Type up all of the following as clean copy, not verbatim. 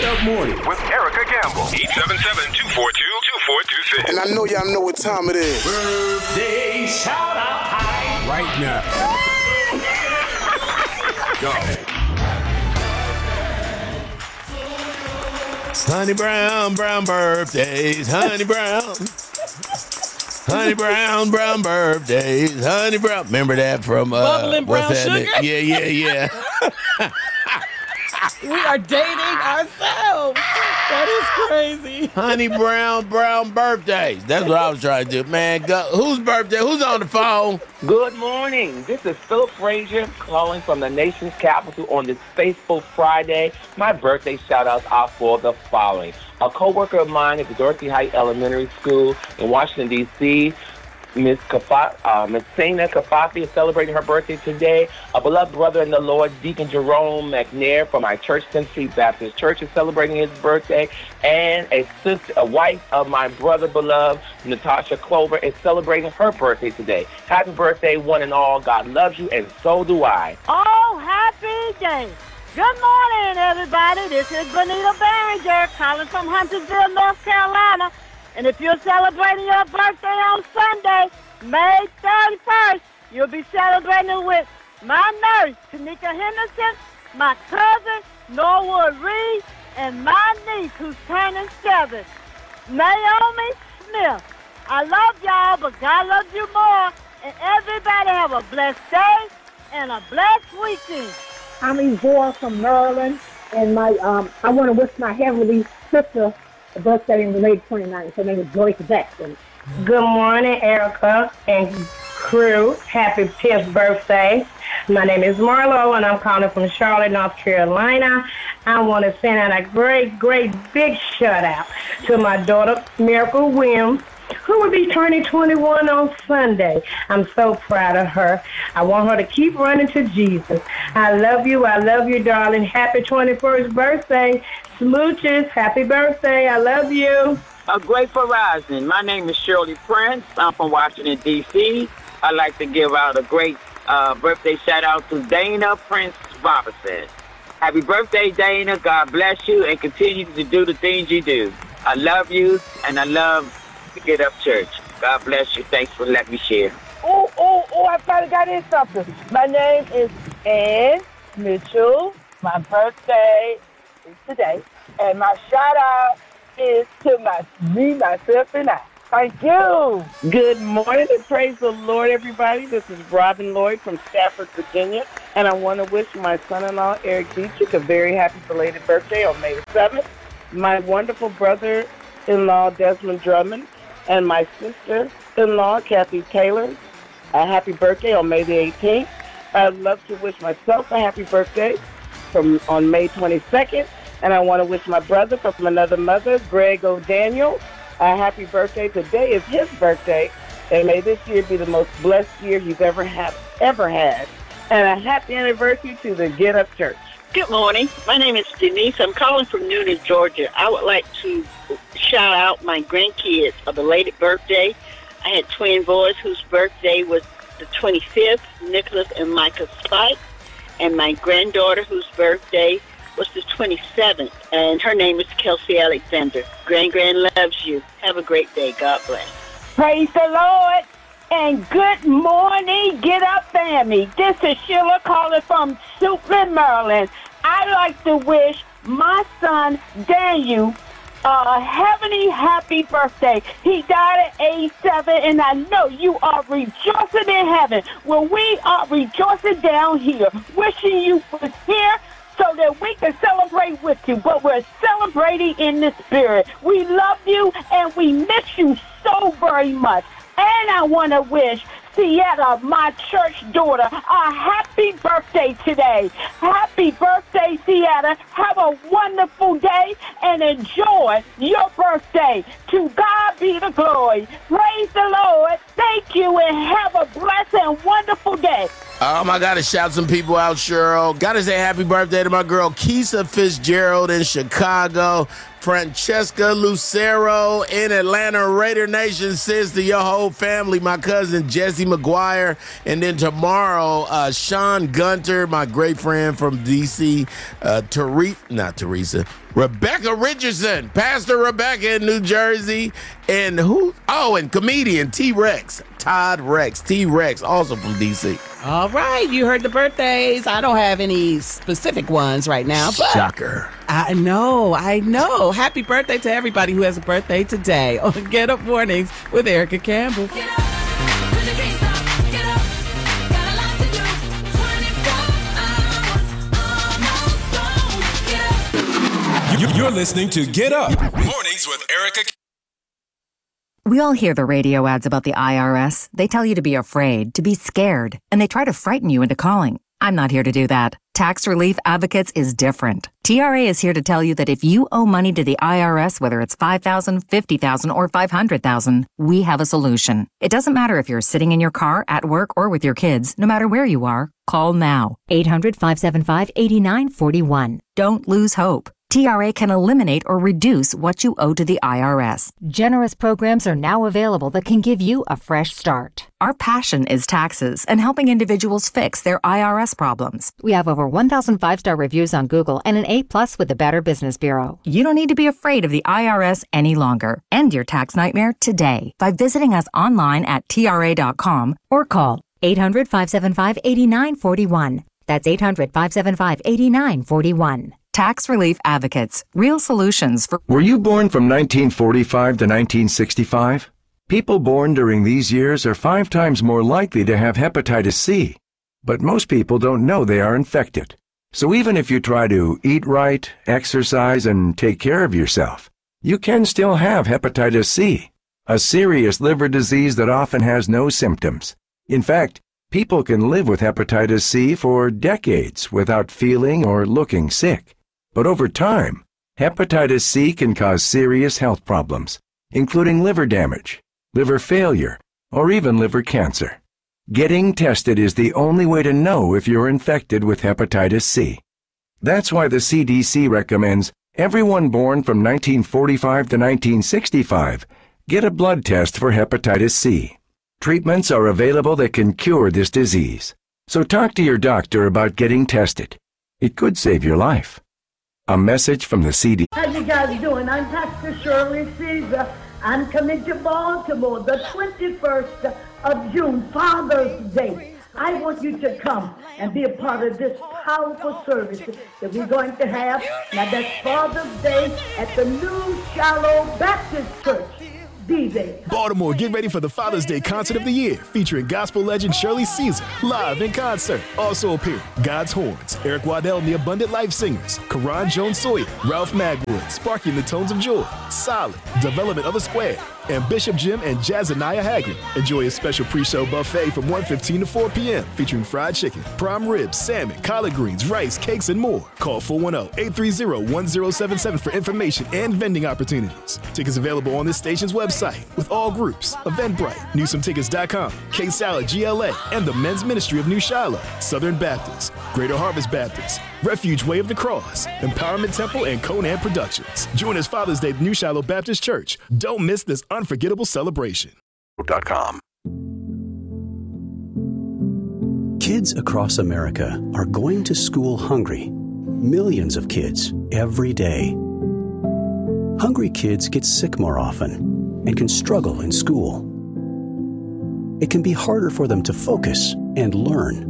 Up Morning with Erica Gamble. 877-242-2426. And I know y'all know what time it is. Birthday shout out time right now. Go. Honey Brown, brown birthdays, Honey Brown. Honey Brown, brown birthdays, Honey Brown. Remember that from Bubbling Brown Sugar? Yeah. We are dating ourselves. That is crazy. Honey Brown, brown birthdays. That's what I was trying to do. Man, whose birthday? Who's on the phone? Good morning. This is Philip Frazier calling from the nation's capital on this faithful Friday. My birthday shout-outs are for the following. A co-worker of mine at the Dorothy Heights Elementary School in Washington, D.C., Miss Saina Kafafi is celebrating her birthday today. A beloved brother in the Lord, Deacon Jerome McNair from our church, 10th Street Baptist Church, is celebrating his birthday. And a wife of my brother beloved, Natasha Clover, is celebrating her birthday today. Happy birthday, one and all. God loves you, and so do I. Oh, happy day. Good morning, everybody. This is Benita Barringer calling from Huntersville, North Carolina. And if you're celebrating your birthday on Sunday, May 31st, you'll be celebrating with my nurse, Tanika Henderson, my cousin, Norwood Reed, and my niece, who's turning 7, Naomi Smith. I love y'all, but God loves you more. And everybody have a blessed day and a blessed weekend. I'm Yvonne from Maryland, and I want to wish my heavenly sister a birthday on May 29th. Her name is Joyce Jackson. Good morning, Erica and crew. Happy 10th birthday. My name is Marlo, and I'm calling from Charlotte, North Carolina. I want to send out a great big shout-out to my daughter, Miracle Williams, who will be turning 21 on Sunday. I'm so proud of her. I want her to keep running to Jesus. I love you, darling. Happy 21st birthday. Smooches, happy birthday. I love you. A grateful rising. My name is Shirley Prince. I'm from Washington, D.C. I'd like to give out a great birthday shout-out to Dana Prince Robertson. Happy birthday, Dana. God bless you and continue to do the things you do. I love you, and I love to Get Up Church. God bless you. Thanks for letting me share. Oh, I finally got in something. My name is Ann Mitchell. My birthday is today. And my shout-out is to me, myself, and I. Thank you. Good morning and praise the Lord, everybody. This is Robin Lloyd from Stafford, Virginia. And I want to wish my son-in-law, Eric Dietrich, a very happy belated birthday on May the 7th. My wonderful brother-in-law, Desmond Drummond, and my sister-in-law, Kathy Taylor, a happy birthday on May the 18th. I'd love to wish myself a happy birthday on May 22nd. And I want to wish my brother from another mother, Greg O'Daniel, a happy birthday. Today is his birthday. And may this year be the most blessed year he's ever had. And a happy anniversary to the Get Up Church. Good morning. My name is Denise. I'm calling from Newnan, Georgia. I would like to shout out my grandkids a belated birthday. I had twin boys whose birthday was the 25th, Nicholas and Micah Spike, and my granddaughter whose birthday was the 27th, and her name is Kelsey Alexander. Gran loves you. Have a great day. God bless. Praise the Lord, and good morning, Get Up family. This is Sheila calling from Suitland, Maryland. I'd like to wish my son, Daniel, a heavenly happy birthday. He died at age 7, and I know you are rejoicing in heaven. Well, we are rejoicing down here, wishing you was here so that we can celebrate with you, but we're celebrating in the spirit. We love you, and we miss you so very much. And I want to wish Sienna, my church daughter, a happy birthday today. Happy birthday, Sienna. Have a wonderful day and enjoy your birthday. To God be the glory. Praise the Lord. Thank you and have a blessed and wonderful day. I got to shout some people out, Cheryl. Got to say happy birthday to my girl, Keisha Fitzgerald in Chicago. Francesca Lucero in Atlanta. Raider Nation says to your whole family, my cousin Jesse McGuire. And then tomorrow, Sean Gunter, my great friend from D.C., Rebecca Richardson, Pastor Rebecca in New Jersey. And and comedian T-Rex, Todd Rex, T-Rex, also from D.C. All right, you heard the birthdays. I don't have any specific ones right now, but shocker. I know. Happy birthday to everybody who has a birthday today on Get Up Mornings with Erica Campbell. You're listening to Get Up Mornings with Erica. We all hear the radio ads about the IRS. They tell you to be afraid, to be scared, and they try to frighten you into calling. I'm not here to do that. Tax Relief Advocates is different. TRA is here to tell you that if you owe money to the IRS, whether it's $5,000, $50,000, or $500,000, we have a solution. It doesn't matter if you're sitting in your car, at work, or with your kids. No matter where you are, call now. 800-575-8941. Don't lose hope. TRA can eliminate or reduce what you owe to the IRS. Generous programs are now available that can give you a fresh start. Our passion is taxes and helping individuals fix their IRS problems. We have over 1,000 5-star reviews on Google and an A+ with the Better Business Bureau. You don't need to be afraid of the IRS any longer. End your tax nightmare today by visiting us online at TRA.com or call 800-575-8941. That's 800-575-8941. Tax Relief Advocates. Real solutions for... Were you born from 1945 to 1965? People born during these years are 5 times more likely to have hepatitis C. But most people don't know they are infected. So even if you try to eat right, exercise, and take care of yourself, you can still have hepatitis C, a serious liver disease that often has no symptoms. In fact, people can live with hepatitis C for decades without feeling or looking sick. But over time, hepatitis C can cause serious health problems, including liver damage, liver failure, or even liver cancer. Getting tested is the only way to know if you're infected with hepatitis C. That's why the CDC recommends everyone born from 1945 to 1965 get a blood test for hepatitis C. Treatments are available that can cure this disease. So talk to your doctor about getting tested. It could save your life. A message from the CDC. How you guys doing? I'm Pastor Shirley Caesar. I'm coming to Baltimore the 21st of June, Father's Day. I want you to come and be a part of this powerful service that we're going to have. Now that's Father's Day at the New Shallow Baptist Church. Be there. Baltimore, get ready for the Father's Day Concert of the Year, featuring gospel legend Shirley Caesar, live in concert. Also appearing God's Horns, Eric Waddell and the Abundant Life Singers, Karan Jones Sawyer, Ralph Magwood, Sparking the Tones of Joy, Solid, Development of a Square, and Bishop Jim and Jazaniah Haggard. Enjoy a special pre-show buffet from 1:15 to 4 p.m. featuring fried chicken, prime ribs, salmon, collard greens, rice, cakes, and more. Call 410-830-1077 for information and vending opportunities. Tickets available on this station's website with all groups, Eventbrite, NewSomeTickets.com, K-Salad GLA, and the Men's Ministry of New Shiloh, Southern Baptist, Greater Harvest Baptist, Refuge Way of the Cross, Empowerment Temple, and Conan Productions. Join us Father's Day at New Shiloh Baptist Church. Don't miss this unforgettable celebration. Kids across America are going to school hungry. Millions of kids every day. Hungry kids get sick more often and can struggle in school. It can be harder for them to focus and learn.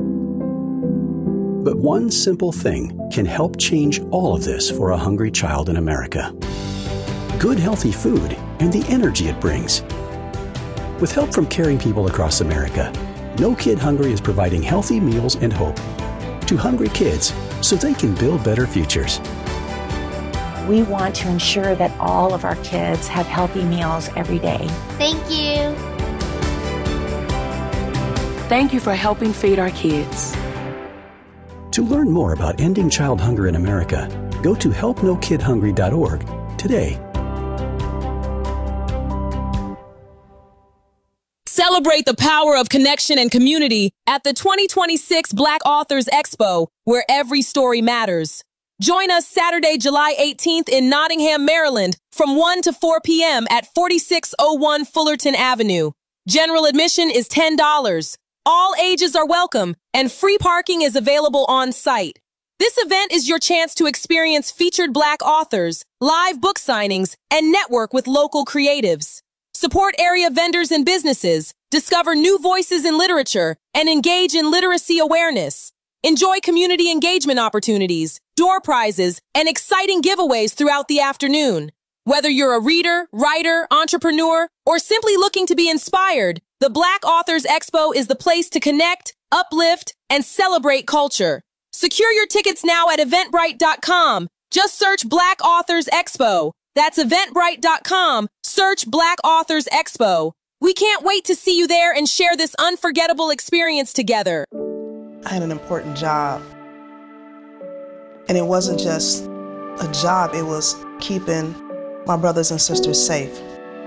But one simple thing can help change all of this for a hungry child in America. Good, healthy food and the energy it brings. With help from caring people across America, No Kid Hungry is providing healthy meals and hope to hungry kids so they can build better futures. We want to ensure that all of our kids have healthy meals every day. Thank you. Thank you for helping feed our kids. To learn more about ending child hunger in America, go to helpnokidhungry.org today. Celebrate the power of connection and community at the 2026 Black Authors Expo, where every story matters. Join us Saturday, July 18th in Nottingham, Maryland, from 1 to 4 p.m. at 4601 Fullerton Avenue. General admission is $10. All ages are welcome, and free parking is available on site. This event is your chance to experience featured Black authors, live book signings, and network with local creatives. Support area vendors and businesses, discover new voices in literature, and engage in literacy awareness. Enjoy community engagement opportunities, door prizes, and exciting giveaways throughout the afternoon. Whether you're a reader, writer, entrepreneur, or simply looking to be inspired, the Black Authors Expo is the place to connect, uplift, and celebrate culture. Secure your tickets now at Eventbrite.com. Just search Black Authors Expo. That's Eventbrite.com. Search Black Authors Expo. We can't wait to see you there and share this unforgettable experience together. I had an important job. And it wasn't just a job, it was keeping my brothers and sisters safe.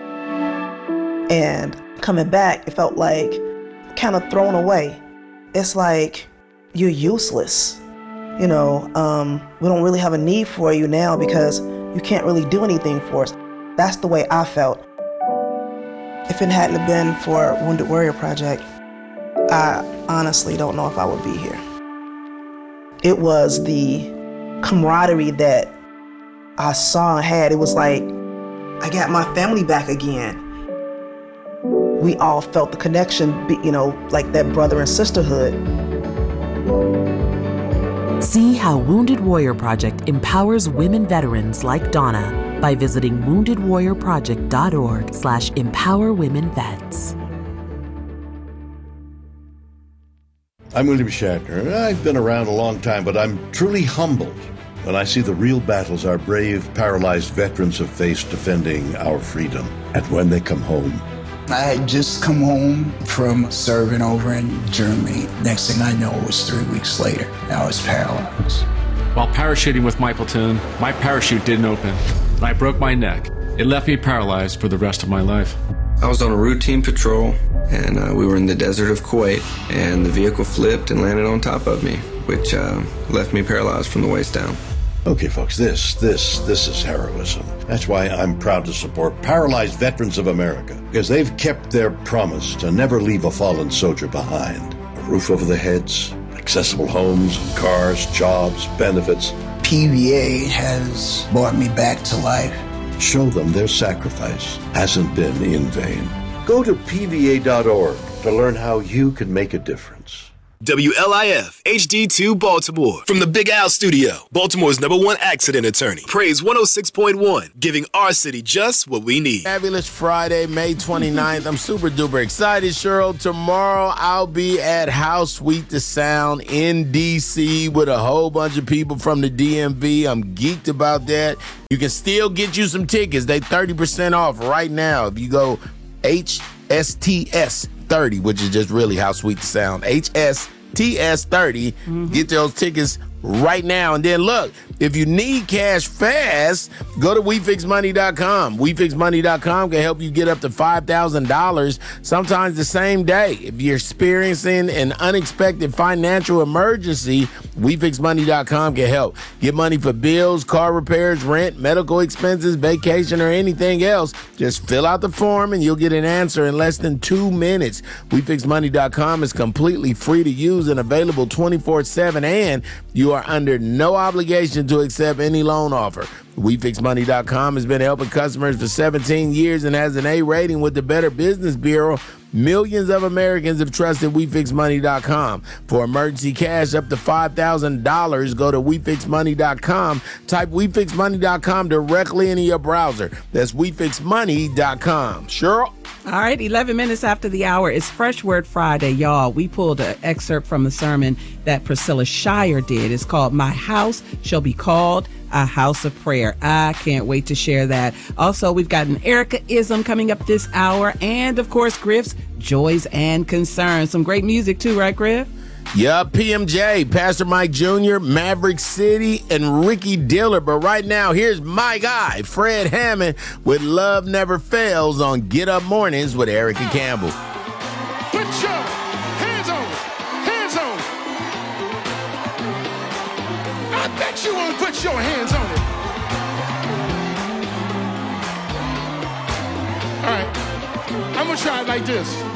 And coming back, it felt like kind of thrown away. It's like you're useless. You know, we don't really have a need for you now because you can't really do anything for us. That's the way I felt. If it hadn't have been for Wounded Warrior Project, I honestly don't know if I would be here. It was the camaraderie that I saw and had. It was like, I got my family back again. We all felt the connection, you know, like that brother and sisterhood. See how Wounded Warrior Project empowers women veterans like Donna by visiting woundedwarriorproject.org/empowerwomenvets. I'm William Shatner. I've been around a long time, but I'm truly humbled when I see the real battles our brave, paralyzed veterans have faced defending our freedom. And when they come home, I had just come home from serving over in Germany. Next thing I know, it was 3 weeks later. I was paralyzed. While parachuting with my platoon, my parachute didn't open, and I broke my neck. It left me paralyzed for the rest of my life. I was on a routine patrol, and we were in the desert of Kuwait, and the vehicle flipped and landed on top of me, which left me paralyzed from the waist down. Okay, folks, this is heroism. That's why I'm proud to support Paralyzed Veterans of America, because they've kept their promise to never leave a fallen soldier behind. A roof over their heads, accessible homes, cars, jobs, benefits. PVA has brought me back to life. Show them their sacrifice hasn't been in vain. Go to PVA.org to learn how you can make a difference. WLIF HD2 Baltimore. From the Big Al Studio, Baltimore's #1 accident attorney. Praise 106.1, giving our city just what we need. Fabulous Friday, May 29th. I'm super duper excited, Cheryl. Tomorrow I'll be at How Sweet the Sound in D.C. with a whole bunch of people from the DMV. I'm geeked about that. You can still get you some tickets. They 30% off right now if you go HSTS 30, which is just really How Sweet the Sound. HSTS 30. Get those tickets right now. And then look, if you need cash fast, go to WeFixMoney.com. WeFixMoney.com can help you get up to $5,000 sometimes the same day. If you're experiencing an unexpected financial emergency, WeFixMoney.com can help. Get money for bills, car repairs, rent, medical expenses, vacation, or anything else. Just fill out the form and you'll get an answer in less than 2 minutes. WeFixMoney.com is completely free to use and available 24/7, and you are under no obligation to accept any loan offer. WeFixMoney.com has been helping customers for 17 years and has an A rating with the Better Business Bureau. Millions of Americans have trusted WeFixMoney.com. For emergency cash up to $5,000, go to WeFixMoney.com. Type WeFixMoney.com directly into your browser. That's WeFixMoney.com. Cheryl? All right, 11 minutes after the hour. It's Fresh Word Friday, y'all. We pulled an excerpt from the sermon that Priscilla Shirer did. It's called My House Shall Be Called a House of Prayer. I can't wait to share that. Also, we've got an Erica-ism coming up this hour. And, of course, Griff's Joys and Concerns. Some great music, too, right, Griff? Yeah, PMJ, Pastor Mike Jr., Maverick City, and Ricky Diller. But right now, here's my guy, Fred Hammond, with Love Never Fails on Get Up Mornings with Erica Campbell. Put your hands on it. Hands on it. I bet you won't put your hands on it. All right. I'm going to try it like this.